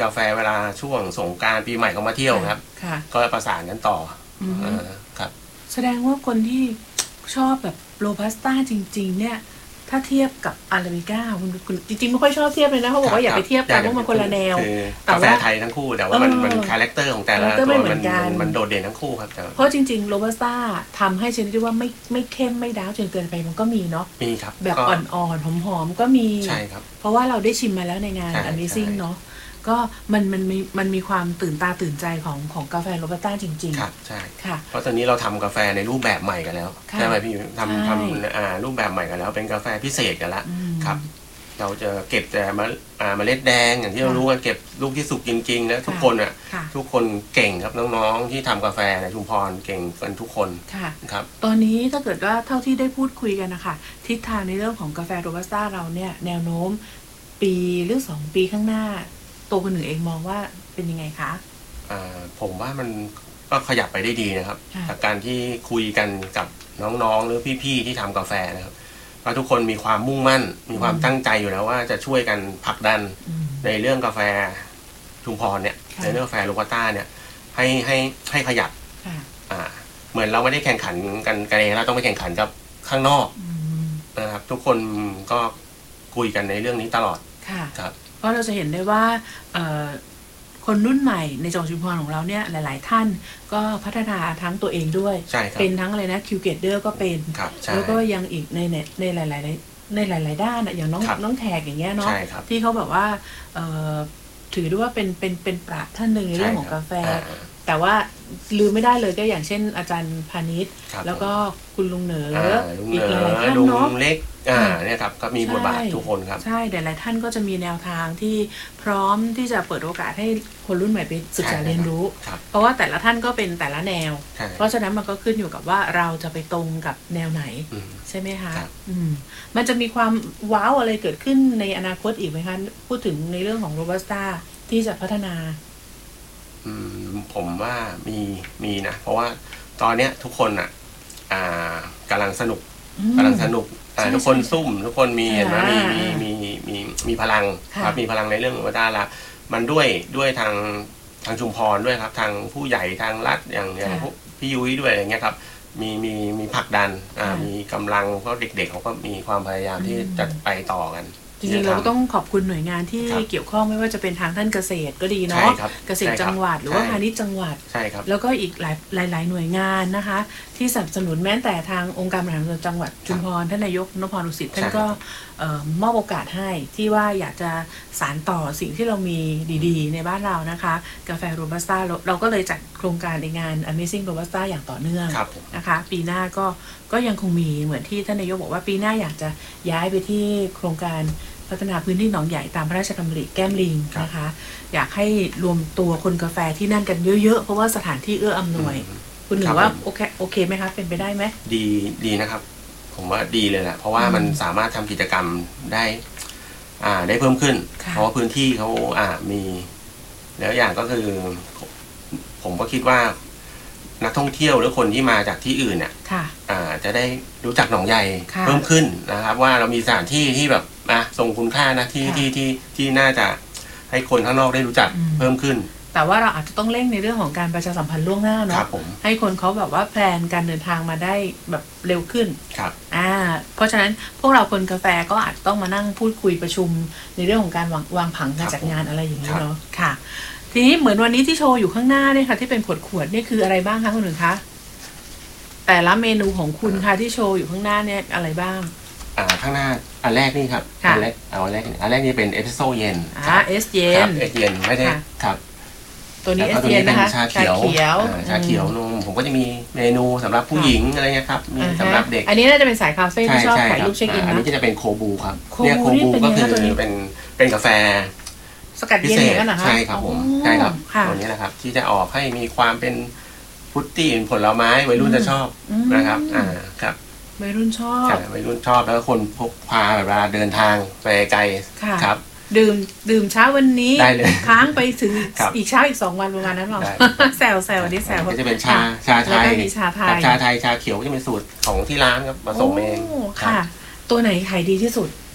กาแฟเวลาช่วงสงกรานต์ปีใหม่เขามาเที่ยวครับก็ประสานกันต่อครับแสดงว่าคนที่ชอบแบบโรบัสต้าจริงๆเนี่ยถ้าเทียบกับอาราบิก้าคุณจริงๆไม่ค่อยชอบเทียบเลยนะเขาบอกว่าอย่าไปเทียบกันเพราะมันคนละแนวกาแฟไทยทั้งคู่แต่ว่ามันคาแรคเตอร์ของแต่ละตัวมันโดดเด่นทั้งคู่ครับเพราะจริงๆโรบัสต้าทำให้ชนิดที่ว่าไม่เข้มไม่ดาร์กจนเกินไปมันก็มีเนาะมีครับแบบอ่อนๆหอมๆก็มีใช่ครับเพราะว่าเราได้ชิมมาแล้วในงาน Amazing เนาะก็มันมีความตื่นตาตื่นใจของกาแฟโรบัสต้าจริงๆครับใช่ค่ะเพราะตอนนี้เราทำกาแฟในรูปแบบใหม่กันแล้วใช่ไหมพี่ทำรูปแบบใหม่กันแล้วเป็นกาแฟพิเศษกันละครับเราจะเก็บแต่เมล็ดแดงอย่างที่เรารู้กันเก็บลูกที่สุกจริงๆแล้วทุกคนเก่งครับน้องๆที่ทำกาแฟในชุมพรเก่งกันทุกคนครับตอนนี้ถ้าเกิดว่าเท่าที่ได้พูดคุยกันนะคะทิศทางในเรื่องของกาแฟโรบัสต้าเราเนี่ยแนวโน้มปีหรือ2 ปีข้างหน้าตัวคุณหนึ่งเองมองว่าเป็นยังไงคะผมว่ามันก็ขยับไปได้ดีนะครับจากการที่คุยกันกับน้องๆหรือพี่ๆที่ทำกาแฟนะครับว่าทุกคนมีความมุ่งมั่นมีความตั้งใจอยู่แล้วว่าจะช่วยกันผลักดันในเรื่องกาแฟชุมพรเนี่ยในเรื่องกาแฟโรบัสต้าเนี่ยให้ขยับเหมือนเราไม่ได้แข่งขันกันเองเราต้องไปแข่งขันกับข้างนอกนะครับทุกคนก็คุยกันในเรื่องนี้ตลอดครับเพราะเราจะเห็นได้ว่าคนรุ่นใหม่ในจังหวัดชุมพรของเราเนี่ยหลายๆท่านก็พัฒนาทั้งตัวเองด้วยเป็นทั้งอะไรนะคิวเกตเดอร์ก็เป็นแล้วก็ยังอีกในหลายๆด้านอย่างน้องแขกอย่างเงี้ยเนาะที่เขาแบบว่าถือด้วยว่าเป็นปราชญ์ท่านหนึ่งในเรื่องของกาแฟแต่ว่าลืมไม่ได้เลยก็อย่างเช่นอาจารย์พานิชแล้วก็คุณลุงเหนืออีกหลายท่านเนาะเล็กเนี่ยครับก็มีบทบาททุกคนครับใช่แต่หลายท่านก็จะมีแนวทางที่พร้อมที่จะเปิดโอกาสให้คนรุ่นใหม่ไปศึกษาเรียนรู้เพราะว่าแต่ละท่านก็เป็นแต่ละแนวเพราะฉะนั้นมันก็ขึ้นอยู่กับว่าเราจะไปตรงกับแนวไหนใช่ไหมคะมันจะมีความว้าวอะไรเกิดขึ้นในอนาคตอีกไหมคะพูดถึงในเรื่องของโรบัสต้าที่จะพัฒนาผมว่ามีนะเพราะว่าตอนเนี้ยทุกคนกำลังสนุกทุกคนซุ่มทุกคนมีเห็นไหมมีพลังครับมีพลังในเรื่องของวัฒนธรรมมันด้วยทางชุมพรด้วยครับทางผู้ใหญ่ทางรัฐอย่างพวกพี่ยุ้ยด้วยอะไรเงี้ยครับมีผลักดันมีกำลังเพราะเด็กๆเขาก็มีความพยายามที่จะไปต่อกันจริงๆเราต้องขอบคุณหน่วยงานที่เกี่ยวข้องไม่ว่าจะเป็นทางท่านเกษตรก็ดีเนาะเกษตรจังหวัดหรือว่าพาณิชย์จังหวัดแล้วก็อีกหลายหน่วยงานนะคะที่สนับสนุนแม้แต่ทางองค์การบริหารส่วนจังหวัดชุมพรท่านนายกนพดุสิตท่านก็มอบโอกาสให้ที่ว่าอยากจะสานต่อสิ่งที่เรามีดีๆในบ้านเรานะคะกาแฟโรบัสต้าเราก็เลยจัดโครงการในงาน Amazing Robusta อย่างต่อเนื่องนะคะปีหน้าก็ยังคงมีเหมือนที่ท่านนายกบอกว่าปีหน้าอยากจะย้ายไปที่โครงการพัฒนาพื้นที่หนองใหญ่ตามพระราชดำริแก้มลิงนะคะอยากให้รวมตัวคนกาแฟที่นั่นกันเยอะๆเพราะว่าสถานที่เอื้ออำนวยคุณหนึ่งว่าโอเคไหมคะเป็นไปได้ไหมดีนะครับผมว่าดีเลยแหละเพราะว่ามันสามารถทำกิจกรรมได้เพิ่มขึ้นเพราะว่าพื้นที่เขามีแล้วอย่างก็คือผมก็คิดว่านักท่องเที่ยวหรือคนที่มาจากที่อื่นเนี่ยจะได้รู้จักหนองใหญ่เพิ่มขึ้นนะครับว่าเรามีสถานที่ที่แบบทรงคุณค่านะที่น่าจะให้คนข้างนอกได้รู้จักเพิ่มขึ้นแต่ว่าเราอาจจะต้องเร่งในเรื่องของการประชาสัมพันธ์ล่วงหน้าเนาะให้คนเขาแบบว่าแพลนการเดินทางมาได้แบบเร็วขึ้นเพราะฉะนั้นพวกเราคนกาแฟก็อาจจะต้องมานั่งพูดคุยประชุมในเรื่องของการวางผังการจัดงานอะไรอย่างนี้เนาะค่ะทีนี้เหมือนวันนี้ที่โชว์อยู่ข้างหน้าเนี่ยค่ะที่เป็นขวดนี่คืออะไรบ้างคะคุณหนึ่งคะแต่ละเมนูของคุณค่ะที่โชว์อยู่ข้างหน้าเนี่ยอะไรบ้างข้างหน้าอันแรกนี่ครับอันแรกนี่เป็นเอสเปรสโซ่เย็นเอสเย็นไม่ได้ครับตัวนี้เอสเย็นนะคะชาเขียวนมผมก็จะมีเมนูสำหรับผู้หญิงอะไรเงี้ยครับมีสำหรับเด็กอันนี้น่าจะเป็นสายคาเฟ่ที่ชอบถ่ายรูปเช็คอินนะอันนี้จะเป็นโคบูครับเนี่ยโคบูก็คือเป็นกาแฟสกัดเย็นอย่างนั้นนะคะใช่ครับผมใช่ครับตัวนี้นะครับที่จะออกให้มีความเป็นฟรุตตี้ผลไม้วัยรุ่นจะชอบนะครับครับวัยรุ่นชอบแล้วก็คนพกพาแบบเวลาเดินทางไปไกลครับดื่มเช้าวันนี้ได้เลยค้างไปถึงอีกเช้าอีก2 วันประมาณนั้นหรอแซวนี่แซวก็จะเป็นชาไทยชาเขียวก็จะเป็นสูตรของที่ร้านครับผสมเองค่ะตัวไหนขายดีที่สุดต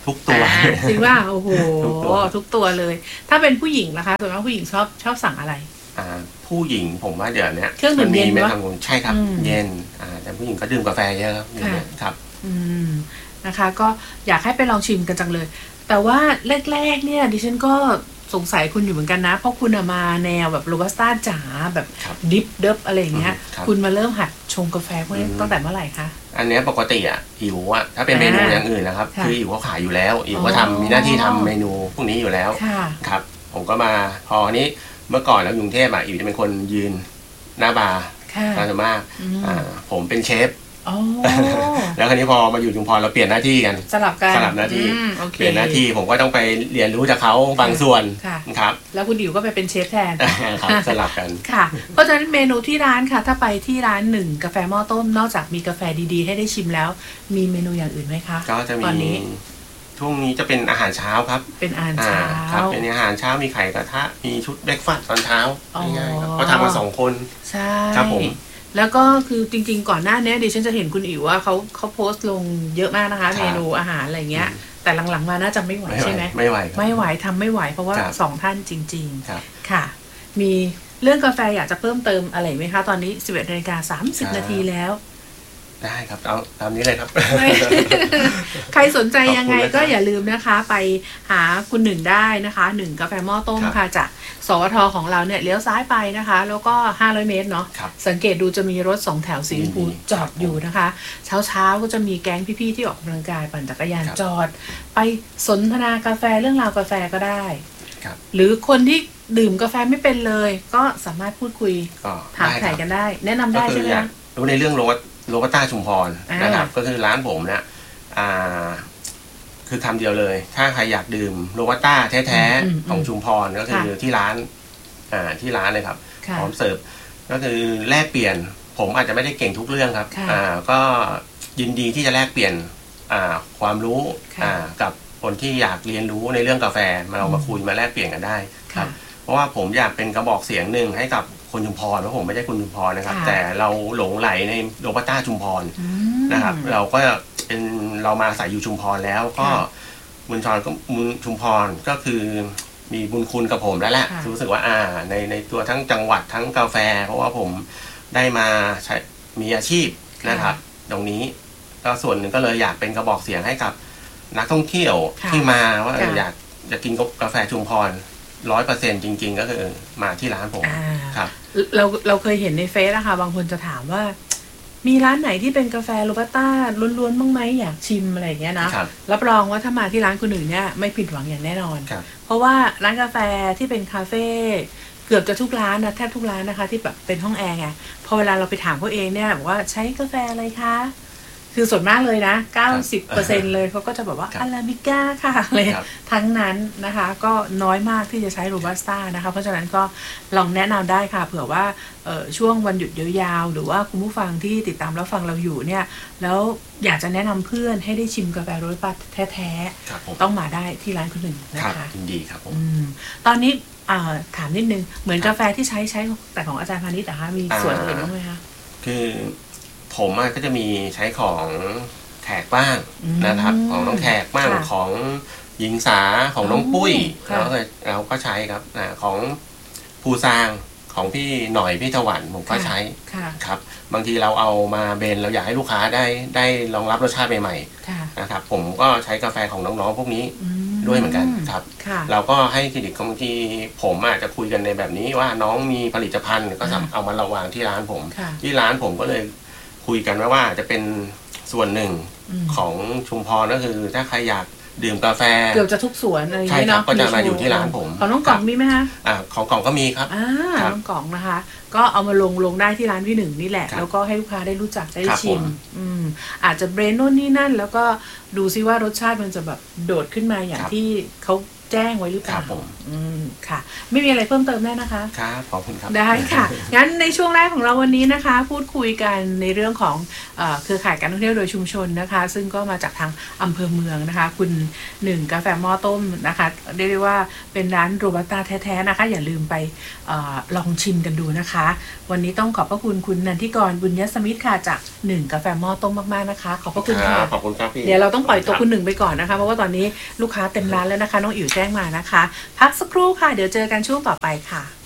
ทุกตัวจริงว่าโอ้โหทุกตัวเลยถ้าเป็นผู้หญิงนะคะส่วนมากผู้หญิงชอบสั่งอะไรผู้หญิงผมว่าเดี๋ยวนี้เครื่องดื่มเย็นวะใช่ครับเย็นแต่ผู้หญิงก็ดื่มกาแฟเยอะครับนะคะก็อยากให้ไปลองชิมกันจังเลยแต่ว่าแรกๆเนี่ยดิฉันก็สงสัยคุณอยู่เหมือนกันนะเพราะคุณมาแนวแบบโรบัสต้าจ๋าแบบดิฟเดิฟอะไรอย่างเงี้ยคุณมาเริ่มหัดชงกาแฟพวกนี้ตั้งแต่เมื่อไหร่คะอันนี้ปกติอิ๋วถ้าเป็นเมนูอย่างอื่นนะครับคืออิ๋วเขาขายอยู่แล้วอิ๋วก็ทำมีหน้าที่ทำเมนูพวกนี้อยู่แล้วครับผมก็มาพอนี้เมื่อก่อนแล้วกรุงเทพอิ๋วจะเป็นคนยืนหน้าบาร์ส่วนมากผมเป็นเชฟแล้วคราวนี้พอมาอยู่ชุมพรเราเปลี่ยนหน้าที่กันสลับหน้าที่เปลี่ยนหน้าที่ผมก็ต้องไปเรียนรู้จากเขาบางส่วนครับแล้วคุณดิวก็ไปเป็นเชฟแทนสลับกันค่ะเพราะฉะนั้นเมนูที่ร้านค่ะถ้าไปที่ร้าน1กาแฟหม้อต้มนอกจากมีกาแฟดีๆให้ได้ชิมแล้วมีเมนูอย่างอื่นไหมคะก็จะมีตอนนี้ช่วงนี้จะเป็นอาหารเช้าครับเป็นอาหารเช้าครับเป็นอาหารเช้ามีไข่กระทะมีชุดเบรกฟาสต์ตอนเช้าง่ายๆครับก็ทำมา2 คนใช่ครับผมแล้วก็คือจริงๆก่อนหน้านี้ดิฉันจะเห็นคุณอิ๋วว่าเขาโพสต์ลงเยอะมากนะคะเมนูอาหารอะไรเงี้ยแต่หลังๆมาน่าจะไม่ไหวใช่ไหมไม่ไหวทำไม่ไหวเพราะว่า2ท่านจริงๆค่ะมีเรื่องกาแฟอยากจะเพิ่มเติมอะไรไหมคะตอนนี้ 11:30 นาทีแล้วได้ครับเอาตามนี้เลยครับใครสนใจยังไงก็อย่าลืมนะคะไปหาคุณหนึ่งได้นะคะ1กาแฟหม้อต้มค่ะจากสวทของเราเนี่ยเลี้ยวซ้ายไปนะคะแล้วก็500 เมตรเนาะสังเกตดูจะมีรถ2 แถวสีชมพูจอดอยู่นะคะเช้าก็จะมีแก๊งพี่ๆที่ออกกำลังกายปั่นจักรยานจอดไปสนทนากาแฟเรื่องราวกาแฟก็ได้หรือคนที่ดื่มกาแฟไม่เป็นเลยก็สามารถพูดคุยถามถ่ายกันได้แนะนำได้ใช่ไหมคะรู้ในเรื่องโรบัสต้าชุมพรนะครับก็คือร้านผมเนี่ยคือคำเดียวเลยถ้าใครอยากดื่มโรบัสต้าแท้ๆของชุมพรก็คือที่ร้านเลยครับพร้อมเสิร์ฟก็คือแลกเปลี่ยนผมอาจจะไม่ได้เก่งทุกเรื่องครับก็ยินดีที่จะแลกเปลี่ยนความรู้กับคนที่อยากเรียนรู้ในเรื่องกาแฟเรามาคุยมาแลกเปลี่ยนกันได้ครับเพราะว่าผมอยากเป็นกระบอกเสียงหนึ่งให้กับคนชุมพรเพราะผมไม่ใช่คนชุมพรนะครับแต่เราหลงไหลในโรบัสต้าชุมพรนะครับเราก็เป็นเรามาใส่อยู่ชุมพรแล้วก็มุนชุมพรก็คือมีบุญคุณกับผมแล้วแหละรู้สึกว่าในตัวทั้งจังหวัดทั้งกาแฟเพราะว่าผมได้มาใช้มีอาชีพนะครับตรงนี้ก็ส่วนหนึ่งก็เลยอยากเป็นกระบอกเสียงให้กับนักท่องเที่ยวที่มาว่าอยากกินกาแฟชุมพร100%จริงๆก็คือมาที่ร้านผมครับเราเคยเห็นในเฟซนะคะบางคนจะถามว่ามีร้านไหนที่เป็นกาแฟโรบัสต้าล้วนๆบ้างไหมอยากชิมอะไรอย่างเงี้ยนะรับรองว่าถ้ามาที่ร้านคนอื่นเนี่ยไม่ผิดหวังอย่างแน่นอนเพราะว่าร้านกาแฟที่เป็นคาเฟ่เกือบจะทุกร้านนะแทบทุกร้านนะคะที่แบบเป็นห้องแอร์ไงพอเวลาเราไปถามเขาเองเนี่ยบอกว่าใช้กาแฟอะไรคะคือส่วนมากเลยนะ 90% เลยเขาก็จะบอกว่าอาราบิก้าค่ะเลยทั้งนั้นนะคะก็น้อยมากที่จะใช้โรบัสต้านะคะเพราะฉะนั้นก็ลองแนะนำได้ค่ะเผื่อว่าช่วงวันหยุดยาวๆหรือว่าคุณผู้ฟังที่ติดตามรับฟังเราอยู่เนี่ยแล้วอยากจะแนะนำเพื่อนให้ได้ชิมกาแฟโรบัสต้าแท้ๆต้องมาได้ที่ร้านคนหนึ่งนะคะยินดีครับผมตอนนี้ถามนิดนึงเหมือนกาแฟที่ใช้แต่ของอาจารย์พานิชย์นะคะมีส่วนอื่นบ้างไหมคะคือผมก็จะมีใช้ของแขกบ้างนะครับของน้องแขกบ้างของหญิงสาของน้องปุ้ยเราก็ใช้ครับของภูซางของพี่หน่อยพี่ถวันผมก็ใช้ครับบางทีเราเอามาเบนเราอยากให้ลูกค้าได้ลองรับรสชาติใหม่ๆนะครับผมก็ใช้กาแฟของน้องๆพวกนี้ด้วยเหมือนกันครับเราก็ให้เครดิตบางทีผมอาจจะคุยกันในแบบนี้ว่าน้องมีผลิตภัณฑ์ก็เอามาระวางที่ร้านผมที่ร้านผมก็เลยคุยกันว่าจะเป็นส่วนหนึ่งของชุมพรก็คือถ้าใครอยากดื่มกาแฟเกือบจะทุกสวนอะไรอย่างเงี้ยเนาะก็จะมาอยู่ที่ร้านผมของน้องกล่องมีไหมคะของกล่องก็มีครับน้องกล่องนะคะก็เอามาลงได้ที่ร้านพี่หนึ่งนี่แหละแล้วก็ให้ลูกค้าได้รู้จักได้ชิมอาจจะเบรนโน่นนี่นั่นแล้วก็ดูซิว่ารสชาติมันจะแบบโดดขึ้นมาอย่างที่เขาแจ้งไว้หรือเปล่าครับผมค่ะไม่มีอะไรเพิ่มเติมได้นะคะครับขอบคุณครับได้ค่ะงั้นในช่วงแรกของเราวันนี้นะคะพูดคุยกันในเรื่องของเครือข่ายการท่องเที่ยวโดยชุมชนนะคะซึ่งก็มาจากทางอำเภอเมืองนะคะคุณหนึ่งกาแฟหม้อต้มนะคะเรียกได้ว่าเป็นร้านโรบัสต้าแท้ๆนะคะอย่าลืมไปลองชิมกันดูนะคะวันนี้ต้องขอบพระคุณคุณนันทิกรบุญยสมิทธิ์ค่ะจากหนึ่งกาแฟหม้อต้มมากๆนะคะขอบพระคุณค่ะขอบคุณครับพี่เดี๋ยวเราต้องปล่อยตัวคุณหนึ่งไปก่อนนะคะเพราะว่าตอนนี้ลูกค้าเต็มร้านแล้วนะคะน้องอิ๋วแจ้งมานะคะพักสักครู่ค่ะเดี๋ยวเจอกันช่วงต่อไปค่ะ